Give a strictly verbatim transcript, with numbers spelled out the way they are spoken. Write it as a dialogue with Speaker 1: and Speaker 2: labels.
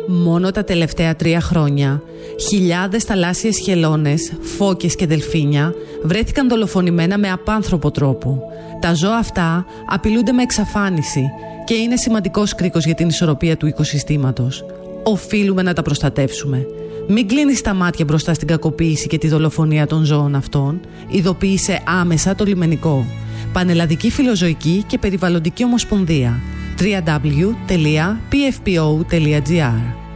Speaker 1: Μόνο τα τελευταία τρία χρόνια, χιλιάδες θαλάσσιες χελώνες, φώκες και δελφίνια βρέθηκαν δολοφονημένα με απάνθρωπο τρόπο. Τα ζώα αυτά απειλούνται με εξαφάνιση και είναι σημαντικός κρίκος για την ισορροπία του οικοσυστήματος. Οφείλουμε να τα προστατεύσουμε. Μην κλείνεις τα μάτια μπροστά στην κακοποίηση και τη δολοφονία των ζώων αυτών. Ειδοποίησε άμεσα το λιμενικό. Πανελλαδική Φιλοζωική και Περιβαλλοντική Ομοσπονδία. double-u double-u double-u τελεία πι εφ πι ο τελεία τζι άρ